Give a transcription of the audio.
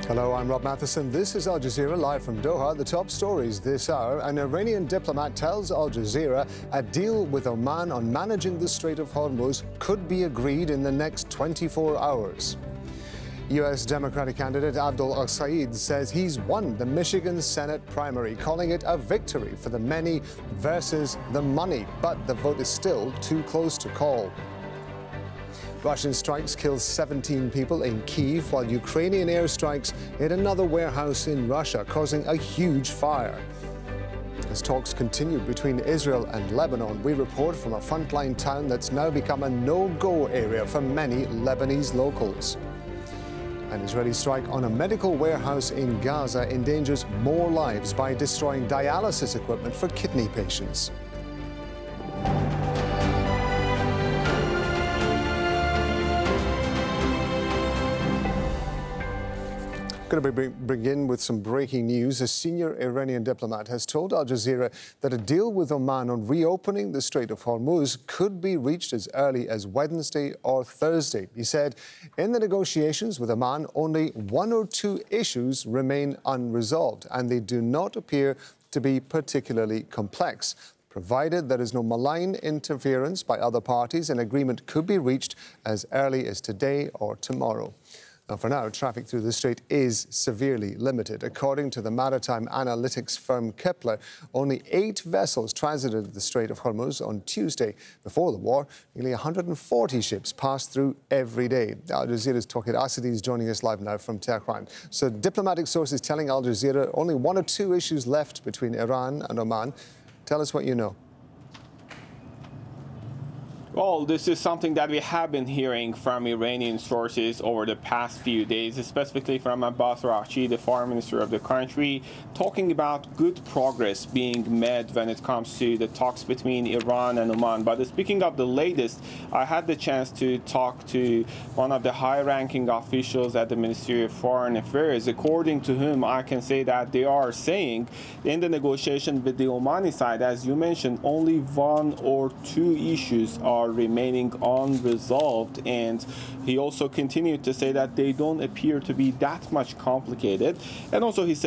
Hello, I'm Rob Matheson. This is Al Jazeera live from Doha. The top stories this hour. An Iranian diplomat tells Al Jazeera a deal with Oman on managing the Strait of Hormuz could be agreed in the next 24 hours. U.S. Democratic candidate Abdul Al-Said says he's won the Michigan Senate primary, calling it a victory for the many versus the money. But the vote is still too close to call. Russian strikes kill 17 people in Kyiv, while Ukrainian airstrikes hit another warehouse in Russia, causing a huge fire. As talks continue between Israel and Lebanon, we report from a frontline town that's now become a no-go area for many Lebanese locals. An Israeli strike on a medical warehouse in Gaza endangers more lives by destroying dialysis equipment for kidney patients. Going to begin with some breaking news. A senior Iranian diplomat has told Al Jazeera that a deal with Oman on reopening the Strait of Hormuz could be reached as early as Wednesday or Thursday. He said in the negotiations with Oman, only one or two issues remain unresolved, and they do not appear to be particularly complex. Provided there is no malign interference by other parties, an agreement could be reached as early as today or tomorrow. Now, for now, traffic through the strait is severely limited. According to the maritime analytics firm Kepler, only 8 vessels transited the Strait of Hormuz on Tuesday. Before the war, nearly 140 ships passed through every day. Al Jazeera's Tawhid Asadi is joining us live now from Tehran. So diplomatic sources telling Al Jazeera only one or two issues left between Iran and Oman. Tell us what you know. Well, this is something that we have been hearing from Iranian sources over the past few days, specifically from Abbas Araghchi, the foreign minister of the country, talking about good progress being made when it comes to the talks between Iran and Oman. But speaking of the latest, I had the chance to talk to one of the high-ranking officials at the Ministry of Foreign Affairs, according to whom I can say that they are saying in the negotiation with the Omani side, as you mentioned, only one or two issues are remaining unresolved, and he also continued to say that they don't appear to be that much complicated. And also he said